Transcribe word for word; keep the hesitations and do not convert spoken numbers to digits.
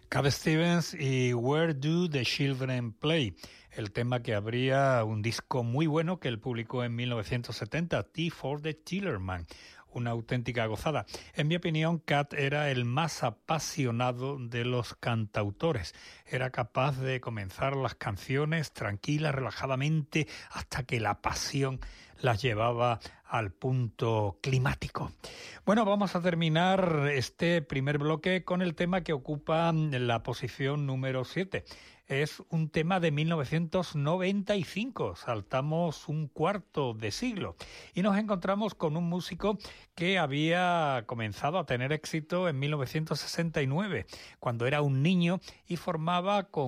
Cat Stevens y Where Do the Children Play, el tema que abría un disco muy bueno que él publicó en mil novecientos setenta, Tea for the Tillerman, una auténtica gozada. En mi opinión, Cat era el más apasionado de los cantautores. Era capaz de comenzar las canciones tranquilas, relajadamente, hasta que la pasión las llevaba al punto climático. Bueno, vamos a terminar este primer bloque con el tema que ocupa la posición número siete. Es un tema de mil novecientos noventa y cinco, saltamos un cuarto de siglo y nos encontramos con un músico que había comenzado a tener éxito en mil novecientos sesenta y nueve, cuando era un niño y formaba con